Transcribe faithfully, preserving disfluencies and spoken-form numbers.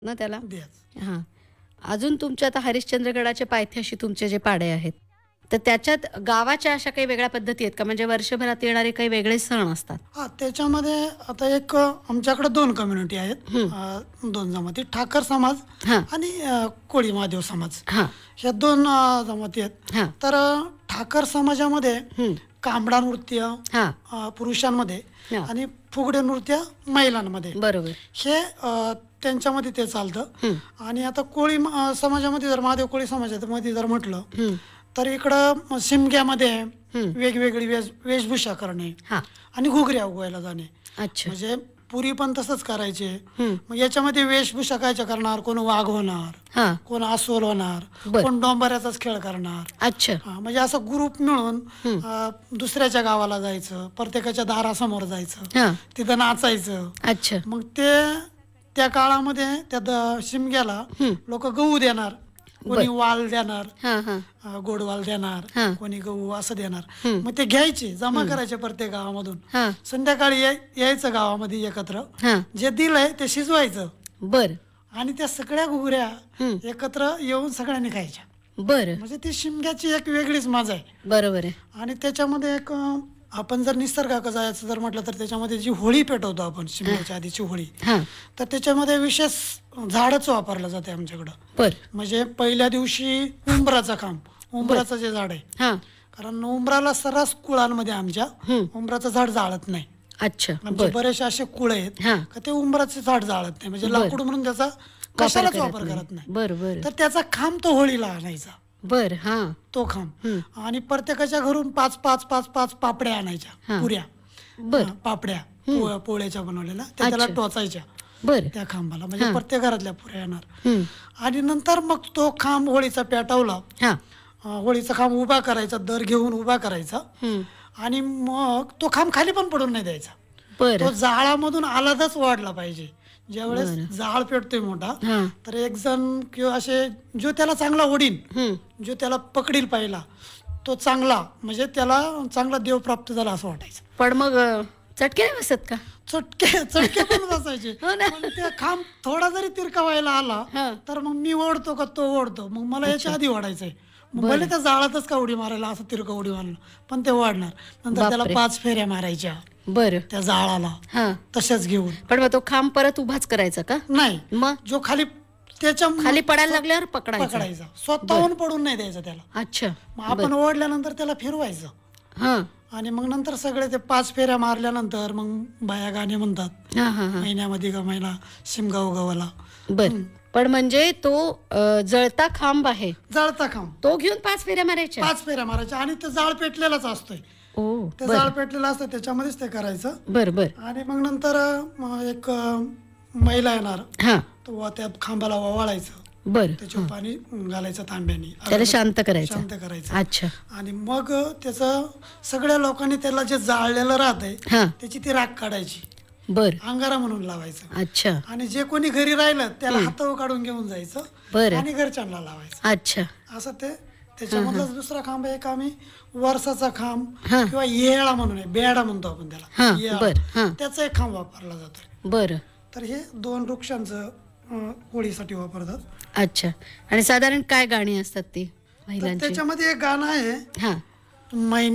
ना त्याला? द्याच. हां. अजून तुमच्या आता हरिश्चंद्रगडाच्या पायथ्याशी तुमचे जे पाडे आहेत, तर त्याच्यात गावाच्या अशा काही वेगळ्या पद्धती आहेत का? म्हणजे वर्षभरात येणारे काही वेगळे सण असतात? हां, त्याच्यामध्ये आता एक अ, आमच्याकडे दोन कम्युनिटी आहेत. हं. अ, दोन जमाती ठाकर समाज हां. आणि अ, कोळी महादेव समाज. हां. ह्या दोन अ, जमाती आहेत. हां. तर अ, ठाकर समाजामध्ये हं. कांबडा नृत्य हां. अ, पुरुषांमध्ये हां. आणि फुगडे नृत्य महिलांमध्ये. बरोबर. हे अ, त्यांच्यामध्ये ते चालतं. हं. आणि आता कोळी म- अ, समाजामध्ये जर महादेव कोळी समाजामध्ये जर म्हटलं हं. तर इकडं शिमग्यामध्ये हं. वेगवेगळी वेश वेशभूषा करणे हां. आणि घुगऱ्या उगवायला जाणे. अच्छा. म्हणजे पूर्वी पण तसंच करायचे. हं. मग याच्यामध्ये वेशभूषा कायच्या करणार, कोण वाघ होणार, हां. कोण अस्वल होणार, बर. कोण डोंबऱ्याचाच खेळ करणार. अच्छा. हा, म्हणजे असं ग्रुप मिळून हं. अ, दुसऱ्याच्या गावाला जायचं, प्रत्येकाच्या दारासमोर जायचं, हां. तिथं नाचायचं. अच्छा. मग ते त्या काळामध्ये त्या द- शिमग्याला हं. लोक गहू देणार, कोणी वाल देणार, हां, हां. अ, गोडवाल देणार, हां. कोणी गहू असं देणार. हं. मग ते घ्यायचे, जमा करायचे प्रत्येक गावामधून. हां. संध्याकाळी याय- यायचं गावामध्ये एकत्र, हां. जे दिलंय ते शिजवायचं बरं. आणि त्या सगळ्या घुगऱ्या हं. एकत्र येऊन सगळ्यांनी खायच्या. बरं. म्हणजे ती शिमग्याची एक वेगळीच मजा आहे. बरोबर आहे. आणि त्याच्यामध्ये एक अ, आपण जर निसर्गाकडे जायचं जर म्हटलं तर त्याच्यामध्ये जी होळी पेटवतो आपण, शिमग्याच्या आधीची होळी, हां. तर त्याच्यामध्ये विशेष झाडच वापरलं जाते आमच्याकडं. बरं. म्हणजे पहिल्या दिवशी उंबराचं काम, उंबराचं जे झाड आहे, हां. कारण उंबराला सर्रास कुळांमध्ये आमच्या हं. उंबराचं झाड जाळत नाही. अच्छा. आमचे बरं. बरेचसे असे कुळ आहेत हां. का ते उंबराचे झाड जाळत नाही, म्हणजे बरं. लाकूड म्हणून त्याचा वापर कशालाच करत वापर नाही. करत नाही. बरं, बरं. तर त्याचा खांब तो होळीला आणायचा, बरं. हां. तो खांब. हं. आणि प्रत्येकाच्या घरून पाच पाच पाच पाच पापड्या आणायच्या, हां. पुऱ्या. बरं. हां, पापड्या पोळ- पोळ्याच्या बनवलेल्या त्या त्याला अच्छा. टोचायच्या बरं. त्या खांबाला, म्हणजे हां. प्रत्येक घरातल्या पुऱ्या येणार. हं. आणि नंतर मग तो खांब होळीचा पेटवला, हां. अं, होळीचा खांब उभा करायचा, दर घेऊन उभा करायचा. हं. आणि मग तो खांब खाली पण पडून नाही द्यायचा. बरं. तो जाळामधून आलादच वाढला पाहिजे. ज्यावेळेस जाळ पेटतोय मोठा, हां. तर एक जण किंवा असे जो त्याला चांगला ओढीन, हं. जो त्याला पकडील पाहिला, तो चांगला, म्हणजे त्याला चांगला देव प्राप्त झाला असं वाटायचं. पण मग अ, चटके नाही बसत का? चटके चटके पण बसायचे. हो ना. पण ते खांब थोडा जरी तिरका व्हायला आला हां. तर मग मी ओढतो का तो ओढतो, मग मला याच्या आधी ओढायचंय. मग बरं. भले त्या जाळातच का उडी मारायला, असं तिरकं उडी मारलं पण ते वाढणार. नंतर त्याला बापरे. पाच फेऱ्या मारायच्या बरं. त्या जाळाला, हां. तशाच घेऊन. पण मग तो खांब परत उभाच करायचा का? नाही, मग जो खाली त्याच्या खाली पडायला लागल्यावर पकडायचा. पकडायचा, स्वतःहून पडून नाही द्यायचा त्याला. अच्छा. मग आपण ओढल्यानंतर त्याला फिरवायचं. हां. आणि मग नंतर सगळे ते पाच फेऱ्या मारल्यानंतर मग बाया गाणे म्हणतात, हां, हां, हां. महिन्यामध्ये का महिना शिमगाव गावाला. बरं. पण म्हणजे तो अ, जळता खांब आहे, जळता खांब तो घेऊन पाच फेऱ्या मारायच्या? पाच फेऱ्या मारायच्या आणि ते जाळ पेटलेलाच असतोय. ओ. ते बरं. जाळ पेटलेलं असतं त्याच्यामध्येच ते करायचं. बरं, बरं. आणि मग नंतर अं, एक अं, महिला येणार, हां. तो वा- त्या खांबाला वाळायचं, बरं. त्याच्यावर पाणी घालायचं तांब्यानी, त्याला शांत करायचं. शांत करायचं. अच्छा. आणि मग त्याचं सगळ्या लोकांनी त्याला जे जाळलेलं राहतंय हां. त्याची ती राख काढायची, बरं. अंगारा म्हणून लावायचं. अच्छा. आणि जे कोणी घरी राहिलं त्याला हातावर काढून घेऊन जायचं बरं. आणि घरच्यांना लावायचं. अच्छा. असं ते त्याच्यामधलाच दुसरा खांब एक आम्ही वर्षाचा खांब हां. किंवा येळा म्हणून आहे, बेडा म्हणतो आपण त्याला, हां, येळा. बरं, हां. त्याचा एक खांब वापरला जातो. बरं. तर हे दोन वृक्षांचं अं, होळीसाठी वापरतात. अच्छा. आणि साधारण काय गाणी असतात ती तर महिलांची? त्याच्यामध्ये एक गाणं आहे, हां. मै